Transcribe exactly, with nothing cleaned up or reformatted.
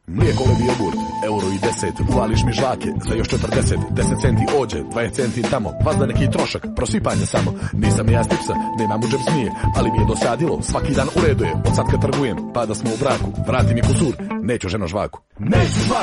Mlijeko levi jogurt, euro i deset. Hvališ mi žvake za još četrdeset. Deset centi ođe, dvadeset centi tamo. Vazda neki trošak, prosipanje samo. Nisam ja stipsa, nemam u džep zmije, ali mi je dosadilo, svaki dan u redu je. Od sad kad trgujem, pa da smo u braku. Vrati mi kusur, neću ženo žvaku. Neću žvaku.